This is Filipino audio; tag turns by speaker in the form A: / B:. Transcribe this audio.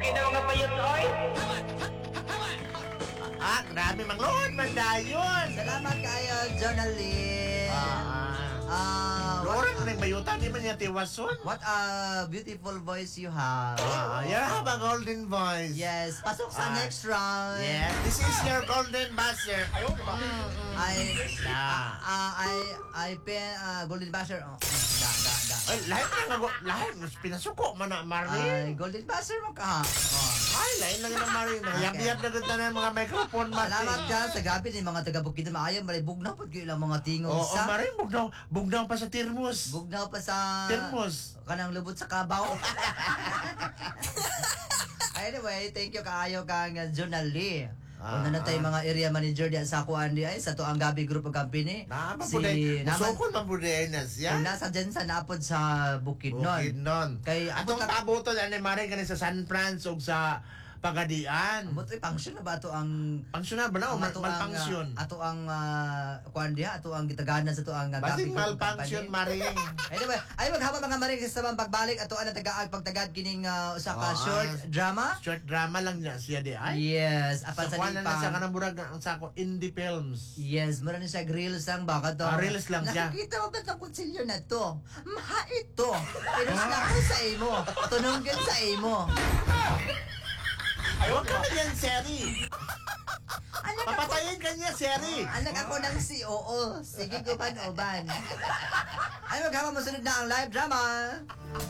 A: Okay na mga payot, oy.
B: Ah, grabe, manglod, mandayon.
C: Salamat kayo, Journalie.
B: Lorang rin bayutan, di man niya tiwason.
C: What a beautiful voice you have.
B: You have a golden voice.
C: Yes, pasok sa next round.
B: Yes, this is your golden buzzer.
C: I pen golden buzzer. Oh, da.
B: Ay, lahat na nga, lahat, pinasuko man na, Mari.
C: Ay, golden buzzer mo ka. Oh.
B: Ay, lahat na nga na, Mari. Yab-yab na ganda na mga microphone, Mari.
C: Salamat ka sa gabi ni mga taga-Bukid na maayon. Malibugnaw po kayo ilang mga tingog
B: Oo,
C: sa...
B: Mari, bugnaw pa sa termos.
C: Bugnaw pa sa...
B: Termos.
C: Kanang lubot sa kabaw. Anyway, thank you kaayo kang Journalie. Kung na tayo mga area manager diyan sa kuan di ay sa to ang Gabi Group of Company.
B: Musukon mabuday na siya.
C: Nasa dyan sa napod sa Bukidnon.
B: Bukidnon.
C: Kay
B: atong pabuton ani Mari kani sa San Francisco ug sa Pagadian.
C: Mo to'y function na ba to ang
B: function na ba na malfunction?
C: Ato ang kuan diha, ato ang gitagana sa to ang
B: Gabi malfunction Mari.
C: Anyway, ay maghaba mga Mari sa pagbalik ato ang tagaag pagtagad kining usa ka short drama.
B: Short drama lang niya siya di ay.
C: Yes, apan sa
B: lipa. Sa kanang murag ang sako indie films.
C: Yes, mura ni siya reels lang baka to.
B: Reels lang siya.
C: Nakikita mo ba ang kutsilyo na to? Maha ito. Pinos na ko sa imo. Tunungin sa imo.
B: Ay, huwag ka na yan, Seri. Papatayin ka niya, Seri.
C: Anak ako ng COO. Sige, guban-uban. Ay, magkama mo sunod na ang live drama.